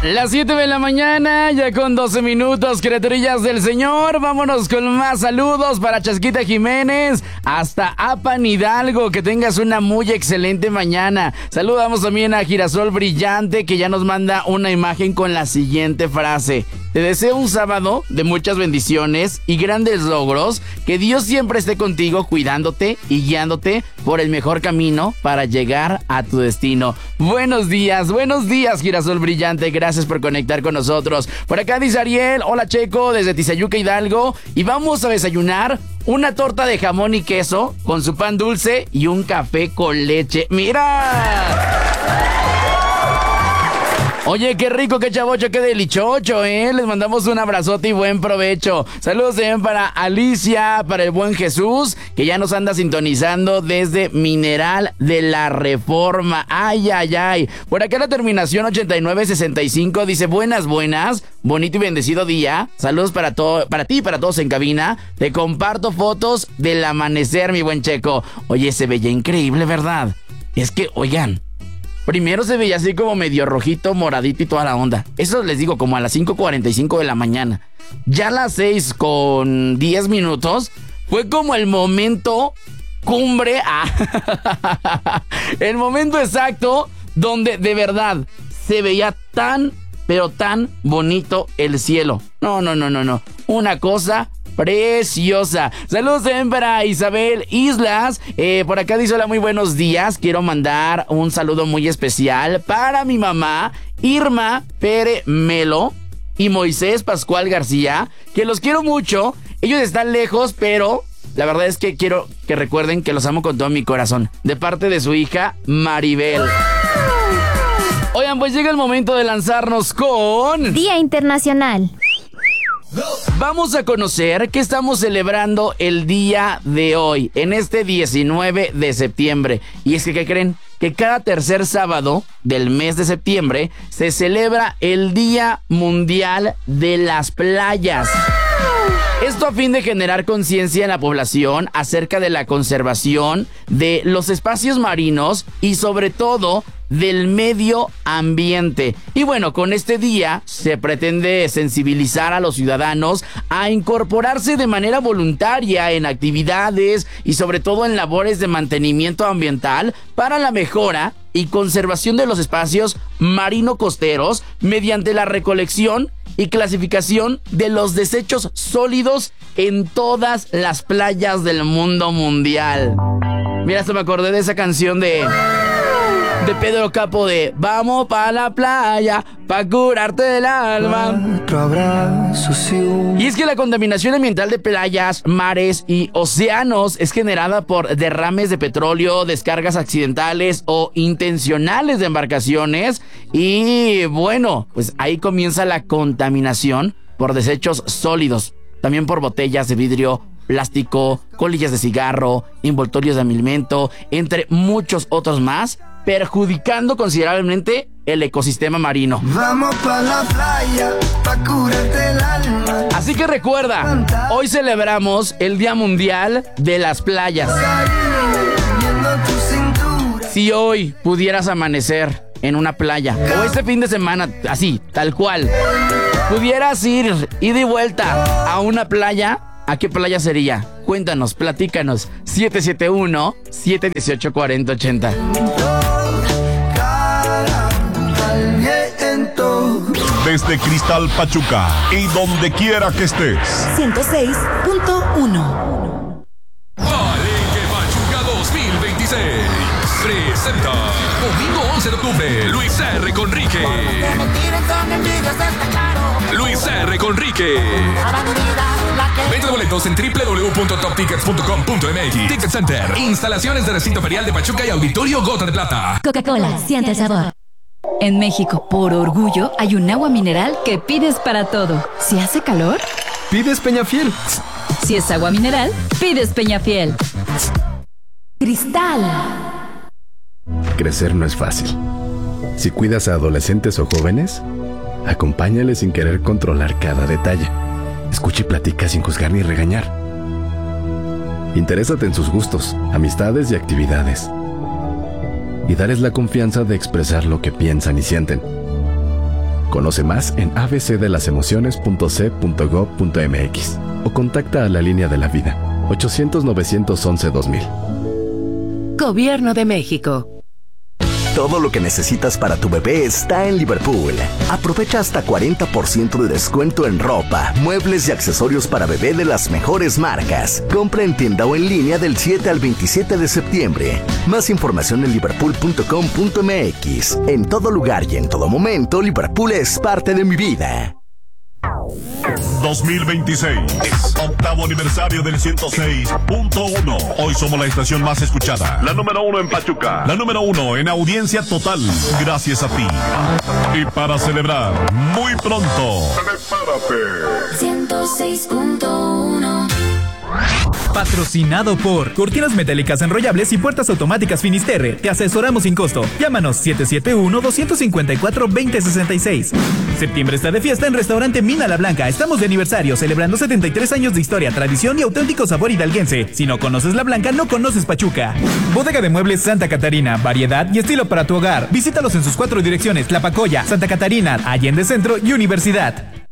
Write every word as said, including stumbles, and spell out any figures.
Las siete de la mañana, ya con doce minutos, criaturillas del Señor. Vámonos con más saludos para Chasquita Jiménez hasta Apan Hidalgo. Que tengas una muy excelente mañana. Saludamos también a Girasol Brillante, que ya nos manda una imagen con la siguiente frase: te deseo un sábado de muchas bendiciones y grandes logros. Que Dios siempre esté contigo, cuidándote y guiándote por el mejor camino para llegar a tu destino. Buenos días, buenos días, Girasol Brillante. Gracias por conectar con nosotros. Por acá dice Ariel: hola Checo, desde Tizayuca, Hidalgo. Y vamos a desayunar una torta de jamón y queso con su pan dulce y un café con leche. ¡Mira! Oye, qué rico, qué chavocho, qué delichocho, ¿eh? Les mandamos un abrazote y buen provecho. Saludos también para Alicia, para el buen Jesús, que ya nos anda sintonizando desde Mineral de la Reforma. Ay, ay, ay. Por acá la terminación ochenta y nueve sesenta y cinco dice: buenas, buenas, bonito y bendecido día. Saludos para todo, para ti y para todos en cabina. Te comparto fotos del amanecer, mi buen Checo. Oye, se veía increíble, ¿verdad? Es que, oigan, primero se veía así como medio rojito, moradito y toda la onda. Eso les digo, como a las cinco cuarenta y cinco de la mañana. Ya a las seis con diez minutos fue como el momento cumbre. Ah, el momento exacto donde de verdad se veía tan, pero tan bonito el cielo. No, no, no, no, no. Una cosa preciosa. Saludos también para Isabel Islas. Eh, por acá dice: hola, muy buenos días. Quiero mandar un saludo muy especial para mi mamá, Irma Pere Melo, y Moisés Pascual García, que los quiero mucho. Ellos están lejos, pero la verdad es que quiero que recuerden que los amo con todo mi corazón. De parte de su hija, Maribel. Oigan, pues llega el momento de lanzarnos con Día Internacional. Vamos a conocer qué estamos celebrando el día de hoy, en este diecinueve de septiembre. Y es que, ¿qué creen? Que cada tercer sábado del mes de septiembre se celebra el Día Mundial de las Playas. Esto a fin de generar conciencia en la población acerca de la conservación de los espacios marinos y sobre todo del medio ambiente. Y bueno, con este día se pretende sensibilizar a los ciudadanos a incorporarse de manera voluntaria en actividades y sobre todo en labores de mantenimiento ambiental para la mejora y conservación de los espacios marino-costeros mediante la recolección y clasificación de los desechos sólidos en todas las playas del mundo mundial. Mira, hasta me acordé de esa canción de... de Pedro Capo de vamos pa' la playa pa' curarte del alma. Y es que la contaminación ambiental de playas, mares y océanos es generada por derrames de petróleo, descargas accidentales o intencionales de embarcaciones. Y bueno, pues ahí comienza la contaminación por desechos sólidos, también por botellas de vidrio, plástico, colillas de cigarro, envoltorios de alimento, entre muchos otros más, perjudicando considerablemente el ecosistema marino. Vamos pa' la playa, pa' curarte el alma. Así que recuerda, hoy celebramos el Día Mundial de las Playas. Si hoy pudieras amanecer en una playa, o este fin de semana, así, tal cual, pudieras ir ida y vuelta a una playa, ¿a qué playa sería? Cuéntanos, platícanos. siete siete uno, siete uno ocho, cuatro cero ocho cero. Desde Cristal Pachuca y donde quiera que estés. ciento seis punto uno. Palenque Pachuca dos mil veintiséis presenta domingo once de octubre Luis R. Conrique. Luis R. Conrique. Venta de boletos en doble u doble u doble u punto top tickets punto com punto m x. Ticket Center. Instalaciones de recinto ferial de Pachuca y Auditorio Gota de Plata. Coca-Cola, siente el sabor. En México, por orgullo, hay un agua mineral que pides para todo. Si hace calor, pides Peñafiel. Si es agua mineral, pides Peñafiel. Cristal. Crecer no es fácil. Si cuidas a adolescentes o jóvenes, acompáñales sin querer controlar cada detalle. Escucha y platica sin juzgar ni regañar. Interésate en sus gustos, amistades y actividades. Y darles la confianza de expresar lo que piensan y sienten. Conoce más en a b c de las emociones punto c punto gob punto m x o contacta a la línea de la vida ochocientos, novecientos once, dos mil. Gobierno de México. Todo lo que necesitas para tu bebé está en Liverpool. Aprovecha hasta cuarenta por ciento de descuento en ropa, muebles y accesorios para bebé de las mejores marcas. Compra en tienda o en línea del siete al veintisiete de septiembre. Más información en liverpool punto com punto m x. En todo lugar y en todo momento, Liverpool es parte de mi vida. dos mil veintiséis, octavo aniversario del ciento seis punto uno. Hoy somos la estación más escuchada, la número uno en Pachuca, la número uno en audiencia total, gracias a ti. Y para celebrar, muy pronto, prepárate. ciento seis punto uno. Patrocinado por Cortinas Metálicas Enrollables y Puertas Automáticas Finisterre. Te asesoramos sin costo. Llámanos siete siete uno, dos cinco cuatro, dos cero seis seis. Septiembre está de fiesta en Restaurante Mina La Blanca. Estamos de aniversario, celebrando setenta y tres años de historia, tradición y auténtico sabor hidalguense. Si no conoces La Blanca, no conoces Pachuca. Bodega de Muebles Santa Catarina. Variedad y estilo para tu hogar. Visítalos en sus cuatro direcciones: Tlapacoya, Santa Catarina, Allende Centro y Universidad.